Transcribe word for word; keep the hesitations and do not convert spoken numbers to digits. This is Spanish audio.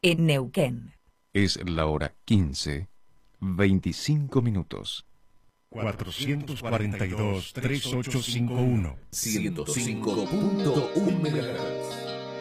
en Neuquén. Es la hora quince, veinticinco minutos. cuatrocientos cuarenta y dos, treinta y ocho cincuenta y uno. ciento cinco punto uno megahertz.